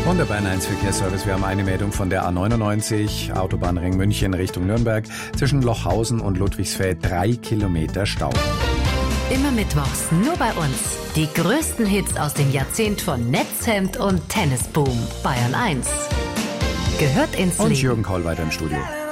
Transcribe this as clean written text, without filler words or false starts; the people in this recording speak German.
Und der Bayern 1 Verkehrsservice. Wir haben eine Meldung von der A99, Autobahnring München Richtung Nürnberg. Zwischen Lochhausen und Ludwigsfeld 3 Kilometer Stau. Immer mittwochs, nur bei uns. Die größten Hits aus dem Jahrzehnt von Netzhemd und Tennisboom. Bayern 1 gehört ins Und Leben. Jürgen Koll weiter im Studio.